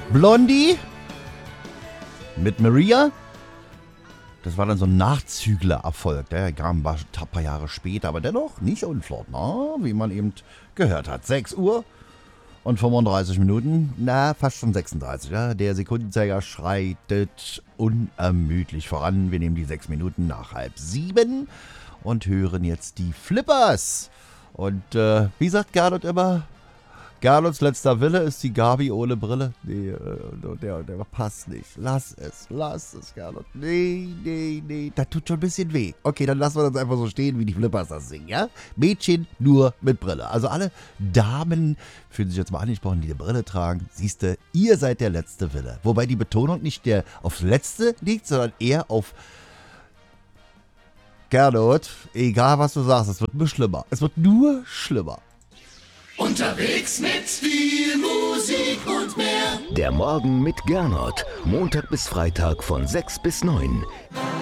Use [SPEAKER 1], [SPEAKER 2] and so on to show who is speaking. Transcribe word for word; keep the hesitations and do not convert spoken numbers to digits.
[SPEAKER 1] Blondie mit Maria. Das war dann so ein Nachzügler-Erfolg. Der kam ein paar Jahre später, aber dennoch nicht unflott, na, wie man eben gehört hat. sechs Uhr und fünfunddreißig Minuten, na, fast schon sechsunddreißig. Ja. Der Sekundenzeiger schreitet unermüdlich voran. Wir nehmen die sechs Minuten nach halb sieben und hören jetzt die Flippers. Und äh, wie sagt Gernot immer, Gernots letzter Wille ist die Gabi ohne Brille. Nee, äh, der, der passt nicht. Lass es, lass es, Gernot. Nee, nee, nee, das tut schon ein bisschen weh. Okay, dann lassen wir das einfach so stehen, wie die Flippers das singen, ja? Mädchen nur mit Brille. Also alle Damen fühlen sich jetzt mal angesprochen, die eine Brille tragen. Siehste, ihr seid der letzte Wille. Wobei die Betonung nicht der aufs Letzte liegt, sondern eher auf Gernot. Egal, was du sagst, es wird nur schlimmer. Es wird nur schlimmer.
[SPEAKER 2] Unterwegs mit viel Musik und mehr.
[SPEAKER 3] Der Morgen mit Gernot. Montag bis Freitag von sechs bis neun.